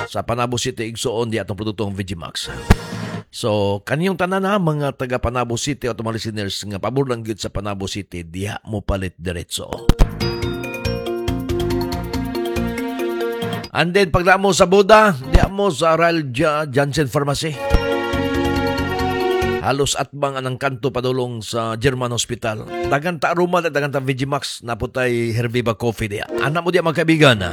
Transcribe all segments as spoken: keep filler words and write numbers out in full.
sa Panabo City igsuon di atong produktong Vegimax. So, kaniyong tanan na mga taga Panabo City o mga listeners nga pabor lang gyud sa Panabo City, diha mo palit diretso. And then, pag mo sa Buda, diha mo sa Ralja Janssen Pharmacy. Halos atbang anang kanto padulong sa German Hospital. Dagan ta aroma at dagan ta Vegimax na putay Herviva Coffee diha. Anak mo diha magkaibigan na.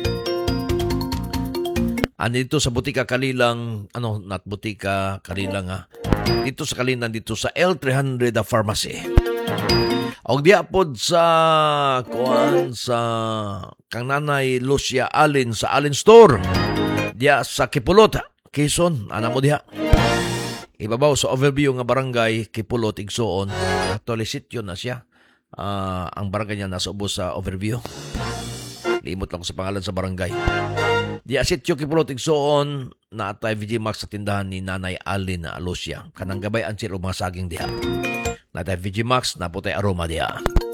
Ano dito sa Butika Kalilang, ano, not Butika Kalilang ha. Dito sa Kalilang, dito sa L three hundred Pharmacy. Og diya pod sa kuan sa kang nanay Lucia Allen sa Allen Store. Diya sa Kipulot, Quezon, ana mo diha. Ibabaw sa overview nga barangay Kipulot igsuon. Actually sityo na siya. Uh, ang barangay niya nasa ubos sa overview. Limot lang ko sa pangalan sa barangay. Diya sityo Kipulot igsuon na atay Vegimax sa tindahan ni Nanay Allen na Lucia. Kanang gabay ang sila mga saging diha. Natay Vegimax na putay aroma diya.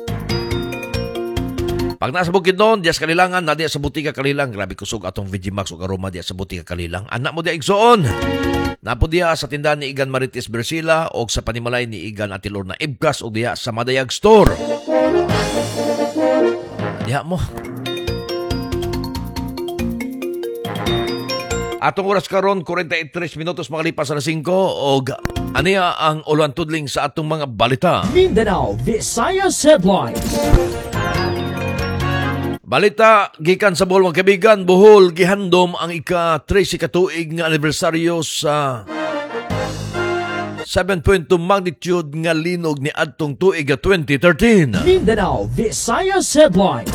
Pag nasa bukid noon, diya sa Kalilangan, na diya sa Butika Kalilang. Grabe kusog atong Vegimax o aroma diya sa Butika Kalilang. Anak mo diya igsoon. Napo diya sa tindahan ni Igan Marites Bersila o sa panimalay ni Igan Atilor na Ibkas o diya sa Madayag Store. Diya mo. Atong oras karon forty-three minutos makalipas sa singko og aniya ang ulan tudling sa atong mga balita. Mindanao Visayas Headlines. Balita gikan sa Bohol mga kaibigan, Bohol gihandom ang ika-thirty katuig nga anibersaryo sa seven point two magnitude nga linog ni adtong tuig nga twenty thirteen. Mindanao Visayas Headlines.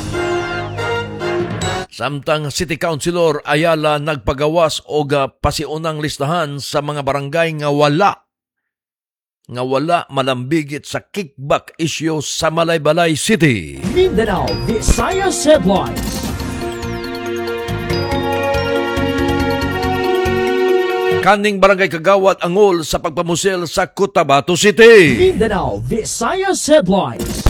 Samtang City Councilor Ayala nagpagawas og pasiunang listahan sa mga barangay nga wala nga wala malambigit sa kickback issue sa Malaybalay City. Mindanao Visayas Headlines. Kaning barangay Kagawad angol sa pagpamusil sa Cotabato City. Mindanao Visayas Headlines.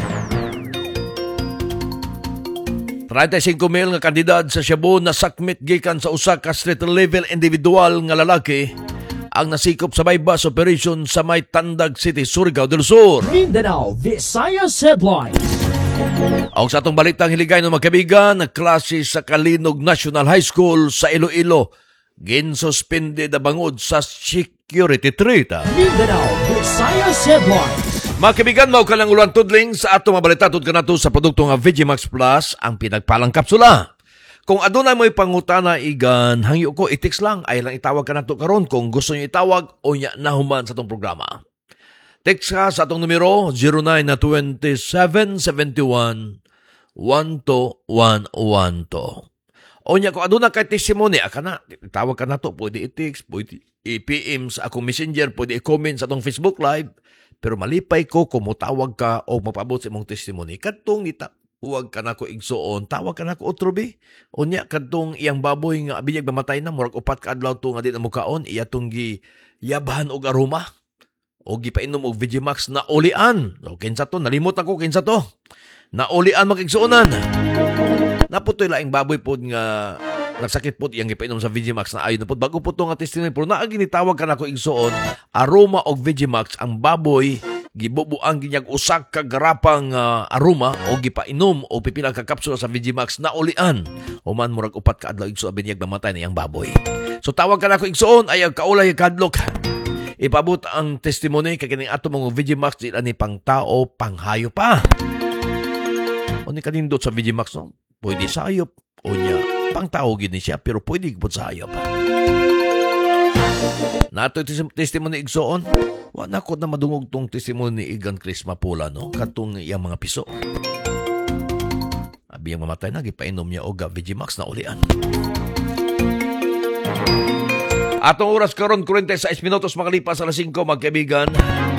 thirty-five mil nga kandidat sa Cebu na sakmit gikan sa usa ka street level individual nga lalaki ang nasikop sa bypass operation sa may Tandag City, Surigao del Sur. Mindanao Visayas Headlines. Ang sa atong balitang hiligay ng mga kaibigan, klase sa Kalinog National High School sa Iloilo ginsuspende na bangod sa security threat. Mindanao Visayas Headlines. Mga kaibigan, mao ka lang ulan tudling sa atong mabalitatod ka nato sa produkto nga Vegimax Plus, ang pinagpalang kapsula. Kung adunay mo'y pangutana igan, hangyo ko i-text lang, ay lang itawag ka nato karon kung gusto nyo itawag o nya nahuman sa atong programa. Text ka sa atong numero zero nine two seven seven one one two one one two. O nya kung adunay kay testimony, aka na, itawag ka nato, pwede i-text, pwede i-P M sa akong messenger, pwede i-comment sa atong Facebook Live. Pero malipay ko kung mutawag ka o mapabot sa imong testimony. Kadtong nita, huwag ka na ko igsuon, tawag ka na ko otrobi. O niya, kadtong iyang baboy nga binyag mamatay na, murag upat ka adlaw to nga di na mukaon, iya tong gi yabahan og aroma. O gipainom og Vegimax na ulian. O kinsa to, nalimot ako kinsa to. Na ulian makigsuonan. Naputoy laing baboy pod nga nagsakit po iyang ipainom sa Vegimax na ayon na po. Bago po ito nga testimony, pero naaginitawag ka na ko igsuon, aroma og Vegimax, ang baboy, gibubuang ginyag usak kagarapang uh, aroma o gipainom o pipila ka kapsula sa Vegimax na ulian. O man murag upat ka adlaw igsuon binyag mamatay na iyang baboy. So tawag ka na ko igsuon, ay kaulay kadlok. Ipabot ang testimony kay kining ato mga Vegimax di ani pang tao, panghayo pa. O ni kanindot sa Vegimax no, pwede sayop o niya pang tao gini siya, pero pwede po sa hayop. Nato yung testimony igsoon, wala ko na madungog tong testimony ni Igan Chris Mapula, no? Katong iyang mga piso. Abi yung mamatay na, gipainom niya o Vegimax na ulian. Atong oras karon forty-six minutos makalipas sa singko, magkaibigan.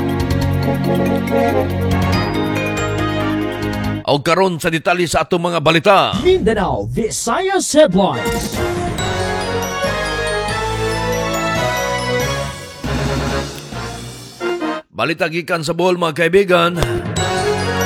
O karon sa detalye sa atong mga balita. Mindanao Visayas Headlines. Balita gikan sa Bohol mga kaibigan.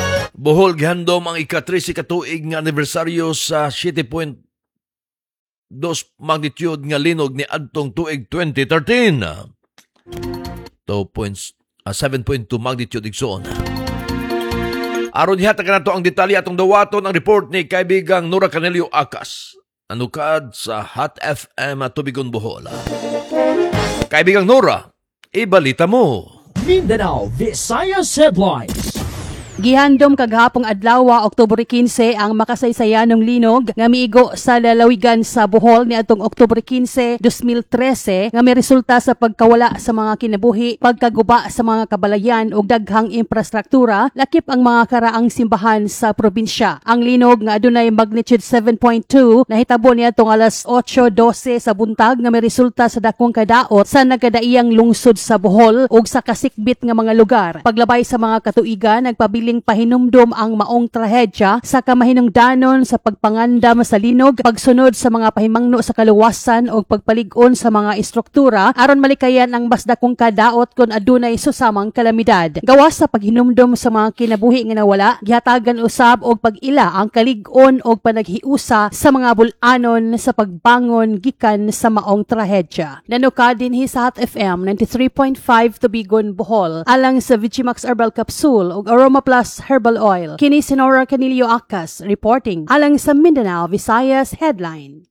Bohol gihandom ang ika-thirty katuig nga anibersaryo sa City Point dos magnitude nga linog ni adtong tuig twenty thirteen. two points, uh, seven point two magnitude igsoon. Aron hihatag nato ang detalye atong dawaton ang report ni kaibigang Nora Canelio Acas. Anukad sa Hot F M Tubigon, Bohol. Kaibigang Nora, ibalita mo. Mindanao Visayas Headlines. Gihandom kaghapong adlaw Oktubre quince ang makasaysayanong linog nga miigo sa lalawigan sa Bohol niadtong Oktubre quince, twenty thirteen nga may resulta sa pagkawala sa mga kinabuhi, pagkaguba sa mga kabalayan ug daghang infrastruktura lakip ang mga karaang simbahan sa probinsya. Ang linog nga adunay magnitude seven point two nahitabo niadtong alas eight twelve sa buntag nga may resulta sa dakong kadaot sa nagkadaiyang lungsod sa Bohol ug sa kasikbit nga mga lugar. Paglabay sa mga katuigan, nagpabiling pahinumdom ang maong trahedya sa kamahinungdanon sa pagpangandam sa linog, pagsunod sa mga pahimangno sa kaluwasan o pagpalig-on sa mga istruktura aron malikayan ang mas dakong kadaot kung adunay susamang kalamidad. Gawas sa paghinumdom sa mga kinabuhi nga nawala, gihatagan usab og pag-ila ang kalig-on og panaghiusa sa mga bul-anon sa pagbangon gikan sa maong trahedya. Nanuka dinhi sa Hot F M ninety-three point five Tubigon, Bohol, alang sa Vigimax Herbal Capsule ug Aroma Plus Herbal Oil. Kini si Nora Canelio Acas reporting alang sa Mindanao Visayas Headline.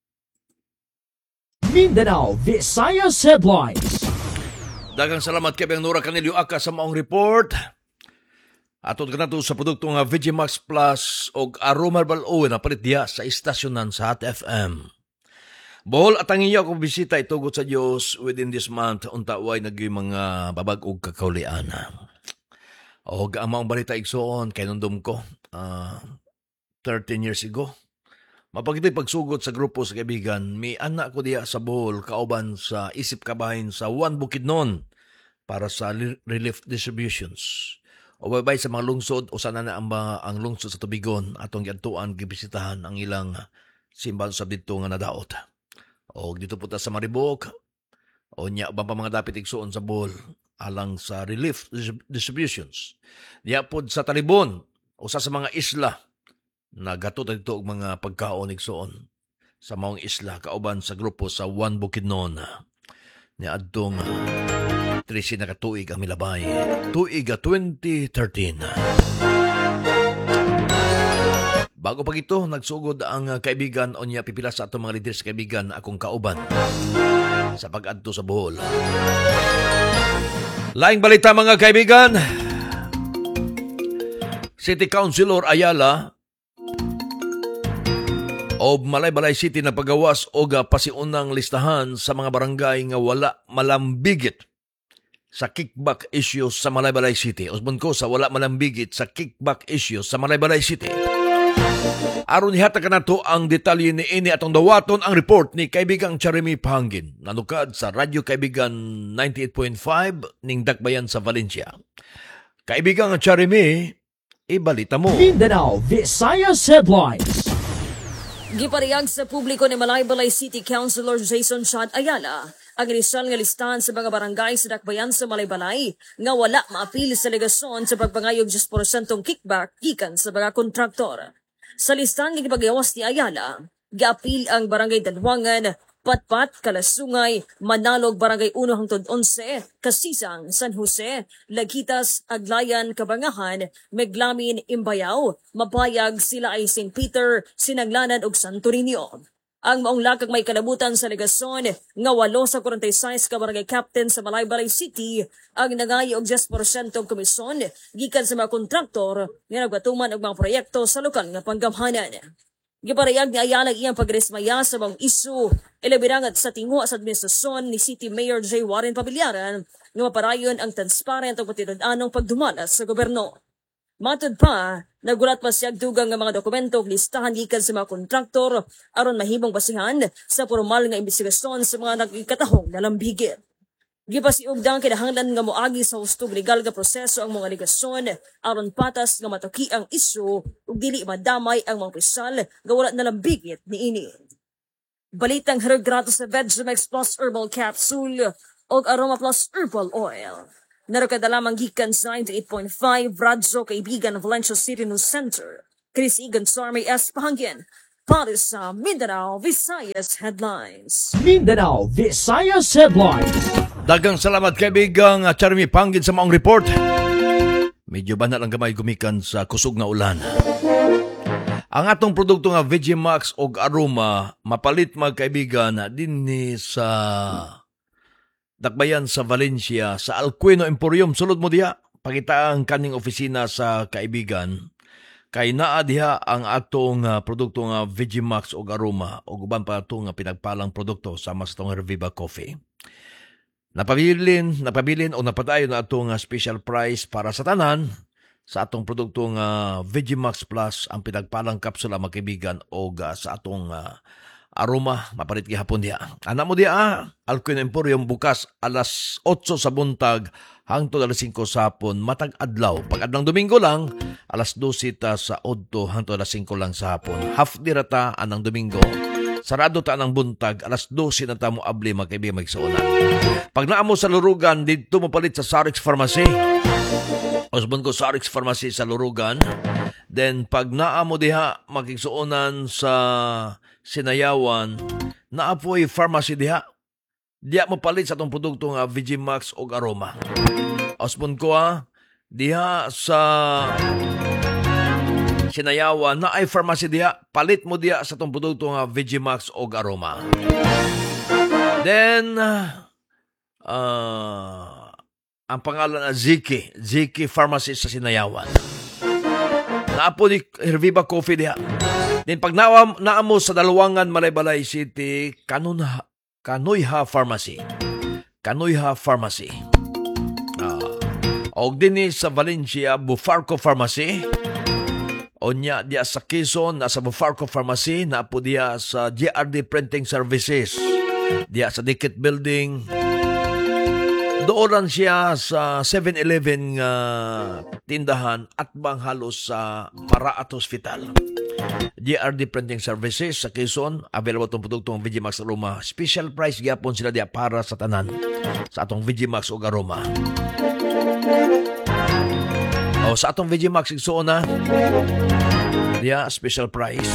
Mindanao Visayas Headlines. Daghang salamat kay Nora Canelio Acas sa maong report. Atod ka nato sa produkto nga Vigimax Plus o Aroma Herbal Oil na palit diya sa istasyonan sa Hot F M. Bohol at ang iyo kung bisita itugot sa Diyos within this month unta way naging mga babag og kakaulian. O ang maong balita igsoon kay nundom ko uh, thirteen years ago. Mapagito'y pagsugot sa grupo sa kaibigan, may anak ko diya sa Bohol kauban sa isip kabahin sa Juan Bukidnon para sa relief distributions. O babay sa mga lungsod o sana na ang, ang lungsod sa Tubigon atong giadtuan gibisitahan ang ilang simbahan sa dito nga nadaot. O dito po ta sa Maribok o nya ba pa mga dapit igsoon sa Bohol alang sa relief distributions. Diya po sa Talibon, usa sa mga isla, nagato dito og mga pagkaon igsoon sa maong isla, kauban sa grupo sa Juan Bukidnon. Niya adtong trisi na katuig ang milabay. Tuig twenty thirteen. Bago pag ito, nagsugod ang kaibigan o niya pipila sa atong mga leaders kaibigan akong kauban sa pag-adto sa Bohol. Laing balita mga kaibigan, City Councilor Ayala o Malay-Balay City na pagawas o pasiunang listahan sa mga barangay nga wala malambigit sa kickback issues sa Malay-Balay City. Usbon ko sa wala malambigit sa kickback issues sa Malay-Balay City. Aron ihatag na to ang detalye ni ini atong dawaton ang report ni kaibigang Jeremy Pangin, nanukad sa Radyo Kaibigan ninety-eight point five ning Dakbayan sa Valencia. Kaibigang Jeremy, ibalita mo. Mindanao Visayas Headlines. Gipariyag sa publiko ni Malay-Balay City Councilor Jason Chad Ayala ang inisal nga listahan sa mga barangay sa Dakbayan sa Malay-Balay nga wala maapil sa legasyon sa pagpangayog ten percent kickback gikan sa mga kontraktor. Sa listahan nga gipagawas ni Ayala, giapil ang Barangay Dalwangan, Patpat, Kalasungay, Manalog, Barangay one hangtod eleven, Kasisang, San Jose, Lagitas, Aglayan, Kabangahan, Meglamin, Imbayaw, Mapayag, sila ay Saint Peter, Sinanglanan ug Santo Niño. Ang maong lakag may kalabutan sa legasyon nga walo sa forty-six ka barangay captain sa Malay-Balay City ang nangayo og ten percent komisyon gikan sa mga kontraktor nga nagpatuman og mga proyekto sa lokal nga panggamhanan. Giparayag ni Ayala iyang pagresmaya sa mga isu ilabirangat sa tinguha sa administrasyon ni City Mayor J. Warren Pabillaran nga maparayon ang transparent ug patinud-anong pagdumalas sa gobyerno. Matud pa, nagulat pa siya dugang nga mga dokumento ug listahan gikan sa mga kontraktor aron mahimong basihan sa formal nga imbestigasyon sa mga nagikatahong nalambigit. Gipasiugdang kinahanglan nga moagi sa hustong legal nga proseso ang mga aligasyon aron patas nga matuki ang isyu ug dili madamay ang mga opisyal nga wala nalambigit niini. Balitang harag grato sa Vegimax Plus Herbal Capsule ug Aroma Plus Herbal Oil. Narukada lamang gikan sa ninety-eight point five Radyo Kaibigan Valencia City News Center. Chris Egan Sarmi S. Pahangin. para sa Mindanao Visayas Headlines. Mindanao Visayas Headlines. Dagang salamat kaibigang uh, Charmy Panggid sa maong report. Medyo ba na lang gamay gumikan sa kusog nga ulan. Ang atong produkto nga Vegimax og Aroma mapalit mga kaibigan dinhi sa Dakbayan sa Valencia sa Alcuino Emporium. Sulod mo diha, pakita ang kaning opisina sa kaibigan. Kay naa diha ang atong uh, produkto nga Vegimax og Aroma o uban pa ito nga pinagpalang produkto sama sa itong Reviva Coffee. Napabilin, napabilin o napadayon na atong uh, special price para sa tanan sa atong produkto nga Vegimax Plus ang pinagpalang kapsula mga kaibigan o uh, sa atong uh, Aroma, mapalit gihapon diha. Ana mo diha, Alcuino Emporium bukas alas otso sa buntag hangtod alas singko sa hapon matag adlaw. Pag adlang Domingo lang, alas dose ta sa odto hangtod alas singko lang sa hapon. Half day rata anang Domingo. Sarado ta anang buntag, alas dose na ta mo abli mga kaibigan magsuonan. Pag naamo sa Lurugan, dito mo palit sa Sarix Pharmacy. Osbon ko Sarix Pharmacy sa Lurugan. Then pag naamo diha magigsuonan sa Sinayawan, naapoy pharmacy diha. Diha mo palit sa itong produkto nga Vegimax o Aroma. Osbon ko ha, diha sa Sinayawan, na ay pharmacy diha, palit mo diha sa itong produkto nga Vegimax o Aroma. Then, uh, ang pangalan na Ziki, Ziki Pharmacy sa Sinayawan. Naapo ni Reviva Coffee diha. Then pag naam, naamo sa Dalwangan, Malaybalay City, Kanunha, Kanoyha Pharmacy. Kanoyha Pharmacy. Uh, og din sa Valencia, Bufarco Pharmacy. Onya diya sa Quezon, nasa Bufarco Pharmacy. Naapo diya sa G R D Printing Services. Diya sa Dikit Building. Dooran siya sa seven eleven uh, tindahan at bang halos sa Maraat Hospital. G R D Printing Services sa Quezon, available itong produktong Vegimax Aroma. Special price gyapon sila diya para sa tanan sa atong Vegimax o Aroma. O sa atong Vegimax igsuon na diya special price.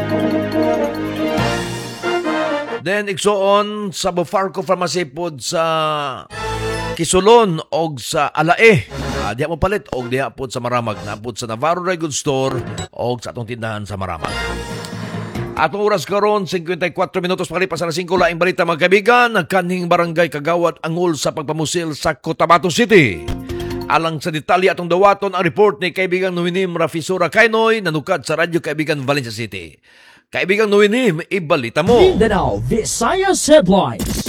Then igsuon sa Bufarco Pharmacy pod sa Kisulon og sa Alae. Uh, diha mo palit og diha pod sa Maramag, na pod sa Navarro Dry Goods Store og sa atong tindahan sa Maramag. Atong oras karon fifty-four minutos pakalipas alas singko laing balita mga kaibigan, nagkaning barangay Kagawad angol sa pagpamusil sa Cotabato City. Alang sa detalye atong dawaton ang report ni kaibigang Nuinim Rafisura Kainoy nanukad sa Radyo Kaibigan Valencia City. Kaibigang Nuinim, ibalita mo. Mindanao Visayas Headlines.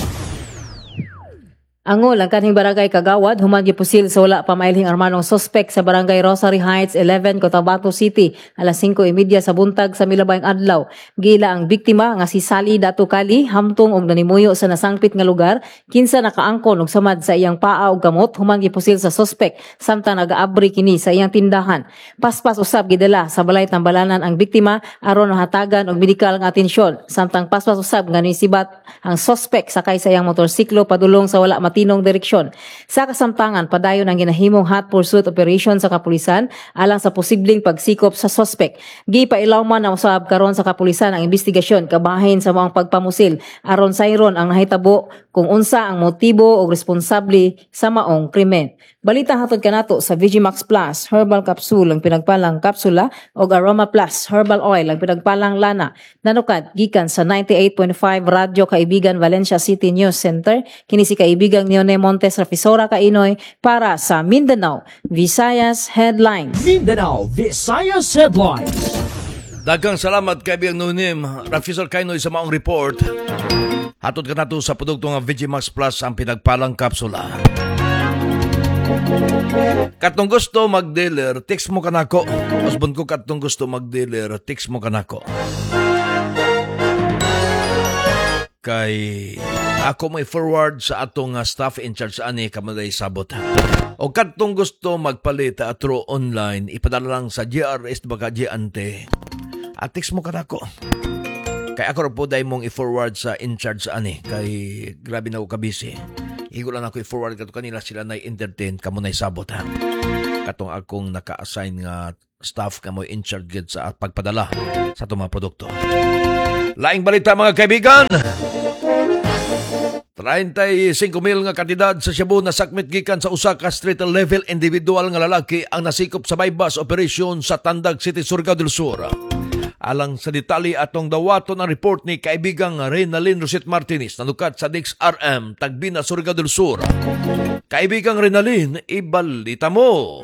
Angol ang kaning barangay Kagawad human gipusil sa wala pamailhing armanong suspect sa barangay Rosary Heights eleven Cotabato City alas singko trenta sa buntag sa milabayng adlaw. Gila ang biktima nga si Sally Datukali hamtong og nanimuyo sa nasangpit nga lugar kinsa nakaangkon og samad sa iyang paa og kamot human gipusil sa suspect samtang nagaabri kini sa iyang tindahan. Paspas usab gidala sa balay tambalanan ang biktima aron mahatagan og medikal nga atensyon samtang paspas usab nga nisibat ang suspect sakay sa iyang motorsiklo padulong sa wala tinong direksyon. Sa kasamtangan, padayon ang ginahimong hot pursuit operation sa kapulisan alang sa posibleng pagsikop sa suspect. Gipailaw man ang usab karon sa kapulisan ang investigasyon kabahin sa mga pagpamusil aron sayron ang nahitabo kung unsa ang motibo o responsable sa maong krimen. Balita hatod kanato sa Vegimax Plus Herbal Capsule ang pinagpalang kapsula o Aroma Plus Herbal Oil ang pinagpalang lana. Nanukad gikan sa ninety-eight point five Radyo Kaibigan Valencia City News Center kini si kaibigang Nione Montes Rafisora Kainoy para sa Mindanao Visayas Headlines. Mindanao Visayas Headlines. Daghang salamat kaibigang Nunim Rafisor Kainoy sa maong report. Hatod ka nato sa produkto nga Vegimax Plus ang pinagpalang kapsula. Katong gusto mag-dealer, text mo kanako. Osbon ko katong gusto mag-dealer, text mo kanako. Kay ako may forward sa atong uh, staff in charge ani kamaday sabot. O katong gusto magpalit at through online, ipadala lang sa G R S baka Giante. At text mo kanako. Kay ako po dahil mong i-forward sa in charge ani. Kay grabe na ako kabisi. Higo lang ako i-forward ka to kanila sila na entertain kamo na sabot ha. katong akong naka-assign nga staff ka mo in charge gid sa pagpadala sa itong mga produkto. Laing balita mga kaibigan, thirty-five mil nga kantidad sa Cebu na sakmit gikan sa usa ka street level individual nga lalaki ang nasikop sa bypass operation sa Tandag City, Surigao del Sur. Alang sa detalye atong dawaton ang report ni kaibigang Renalyn Roset Martinez nanukat sa D X R M Tagbina, Surigao del Sur. Kaibigang Renalyn, ibalita mo.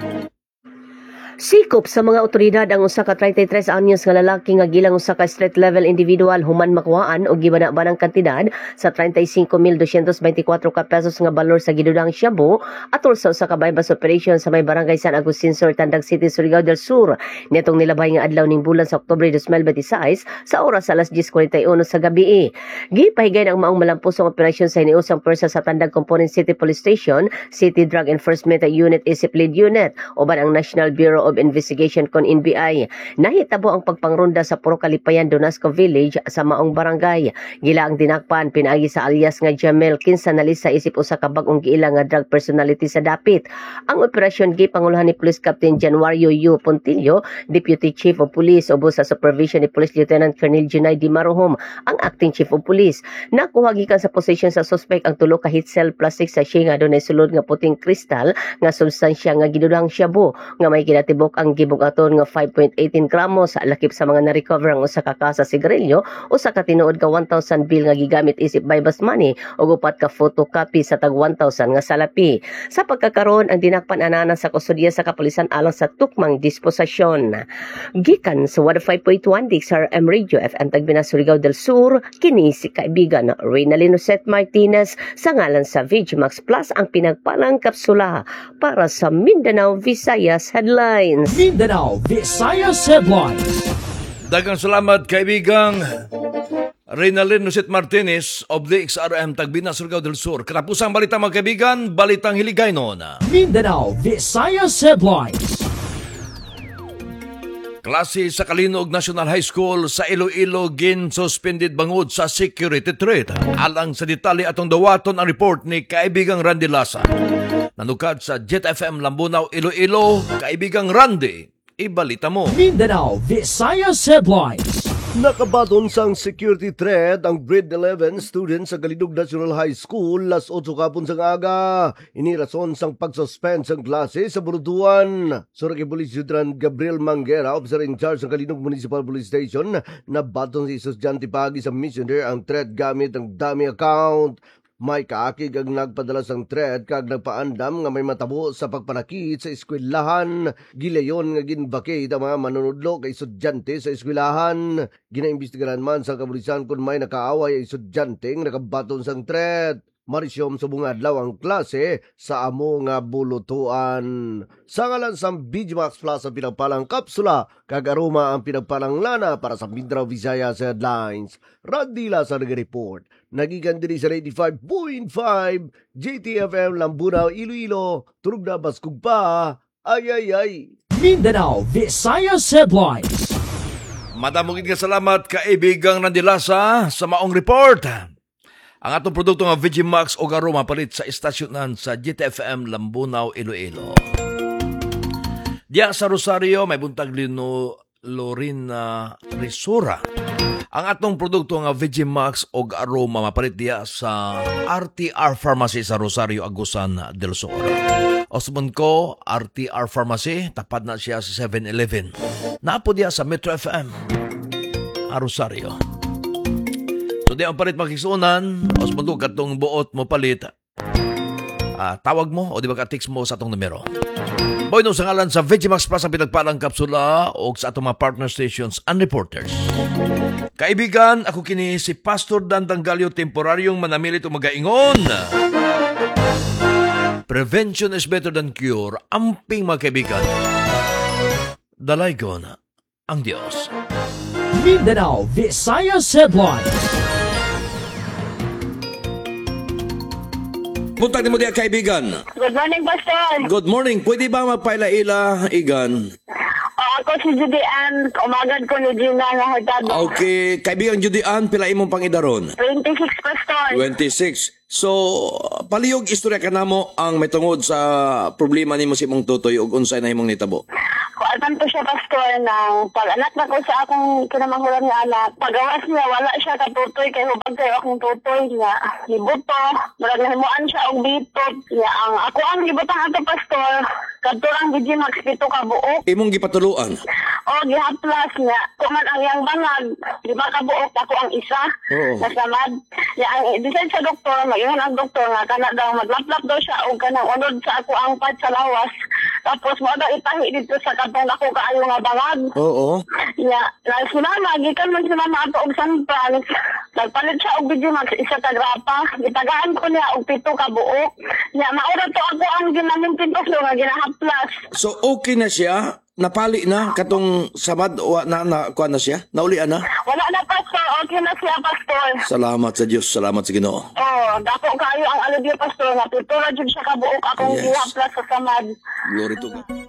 Sikop sa mga otoridad ang usa ka thirty-three anyos nga lalaki nga gilang usa ka street level individual human makuhaan og gibana-banang kantidad sa thirty-five mil two hundred twenty-four ka pesos nga balor sa gidudang shabu atol sa usa ka bypass operation sa may barangay San Agustin Sur, Tandag City, Surigao del Sur nitong nilabay nga adlaw ning bulan sa Oktubre twenty twenty-six sa oras alas ten forty-one sa gabi. Gipahigay ang maong malampusong operasyon sa iniusang pwersa sa Tandag Component City Police Station, City Drug Enforcement Unit, I S I P Lead Unit uban ang National Bureau of Investigation kon N B I. Nahitabo ang pagpangronda sa Puro Kalipayan, Donasco Village sa maong barangay. Gila ang dinakpan pinaagi sa alias nga Jamel kinsa nalisa isip usa ka bag-ong giila nga drug personality sa dapit. Ang operasyon gipanguluhan ni Police Captain Januario U. Pontillo, Deputy Chief of Police ubos sa supervision ni Police Lieutenant Colonel Junay Di Marohom, ang Acting Chief of Police. Nakuha gikan sa possession sa suspect ang tulo ka hit cell plastic sa nga dunay sulod nga puting kristal nga substansya nga gidudang shabu nga may kinatibok ang gibugaton nga five point one eight gramos sa lakip sa mga na-recover ang usa ka kasa sigarilyo, usa ka tinuod ka one thousand bill nga gigamit isip bypass money ug upat ka photocopy sa tag one thousand nga salapi. Sa pagkakaroon ang dinakpan anana sa kusodya sa kapulisan alang sa tukmang disposasyon. Gikan sa one oh five point one D X R M Radio F M Tagbina, Surigao del Sur, kini si kaibigan Renalyn Roset Martinez sa ngalan sa Vigimax Plus ang pinagpalang kapsula para sa Mindanao Visayas Headlines. Mindanao Visayas Headlines. Daghang salamat kaibigang Renalyn Roset Martinez of D X R M Tagbina, Surigao del Sur. Katapusang balita mga kaibigan, balitang hiligaynon. Mindanao Visayas Headlines. Klase sa Kalinog National High School sa Iloilo gin suspended bangod sa security threat. Alang sa detalye atong dawaton ang report ni kaibigang Randy Lasa. Nanukad sa Jet F M Lambunaw, Iloilo, kaibigang Randy, ibalita mo. Mindanao Visayas Headlines. Nakabaton sang security threat ang grade eleven students sa Kalinog National High School las eight kapon sang aga. Inirason sang pagsuspend sang klase sa Burutuan. Surigao Police Lieutenant Gabriel Manguera, officer in charge ng Kalinog Municipal Police Station, nabaton si estudyante pagi sa messenger ang threat gamit ang dummy account. May kaakig ang nagpadala sang thread kag nagpaandam nga may matabo sa pagpanakit sa eskwelahan. Gilayon nga ginvacate ang mga manunudlo kay estudyante sa eskwelahan. Ginaimbestigahan man sa kapulisan kung may nakaaway ang estudyante nga nakabaton sang thread. Marisyom sa bungadlaw ang klase sa amo nga bulutuan. Sa ngalan sa Vigimax Plus ang pinagpalang kapsula, kag aroma ang pinagpalang lana para sa Mindanao Visayas Headlines. Radila sa nag-report. Nagigan din sa eighty-five point five J T F M Lambunaw, Iloilo. Turog na baskog pa. Ay ay ay. Mindanao Visayas Headlines. Madamong nga salamat kaibigang Nandilasa sa maong report. Ang atong produkto nga Vigimax o aroma palit sa istasyonan sa J T F M Lambunaw, Iloilo. Diya sa Rosario may buntag lino Lorena Risura. Ang atong produkto nga Vigimax o aroma mapalit diya sa R T R Pharmacy sa Rosario, Agusan del Sur. Osmond ko, R T R Pharmacy, tapad na siya sa seven eleven. Naapo diya sa Metro F M, a Rosario. So di ang palit makisunan, Osmond ko katong buot mo palit. Uh, tawag mo o di ba ka-text mo sa atong numero. Boy, no, sa ngalan sa Vigimax Plus ang pinagpalang kapsula o sa atong mga partner stations and reporters. Kaibigan, ako kini si Pastor Dandang Galio, temporaryong manamilit o magaingon. Prevention is better than cure. Amping mga kaibigan. Dalaygon ang Diyos. Mindanao Visayas Headlines. Puntag mo diya kaibigan. Good morning, Pastor. Good morning. Pwede ba magpaila-ila, Igan? Uh, ako si Judy Ann. Umagan ko ni Gina nga hagtado. Okay. Kaibigan Judy Ann, pila imong pangidaron? twenty-six, Pastor. twenty-six. So, palihog istorya ka namo ang may tungod sa problema nimo si imong tutoy ug unsay na imong nitabo. Kualpan po siya, pastor, ng pag-anak na ko sa akong kinamahulan nga anak. Pagawas niya, wala siya katutoy, kay hubag kayo akong tutoy niya. Libuto, marag nahimuan siya og bitot. Niya, ang ako ang libutang ato, pastor, kadturang Vigi Max pito ka buok. Imong gipatuluan. O, gihaplas niya. Kuman ang iyang bangag, lima ka buok, ako ang isa. Oo. Nasamad. Niya, ang i-decide sa doktor, mag-ingon ang doktor nga, kana daw, maglaplap daw siya o kanang unod sa ako ang pad sa lawas. Tapos mo daw itahi dito sa katong ako kaayo nga bangag. Oo. Ya, na si mama, gikan man si mama ato og sanpal. Nagpalit siya og Vigi Max isa ka grapa. Gitagaan ko niya og pito ka buok. Ya, maura to ako ang ginaming pintos nga ginahaplas. So okay na siya? Napali na katong samad o na na kuan na siya? Naulian na? Wala na, pastor. Okay na siya, pastor. Salamat sa Dios, salamat sa Ginoo. Oh, dako kayo ang aludyo, pastor. Nga pito ra jud siya ka buok akong Yes. gihaplas sa samad. Glory to God.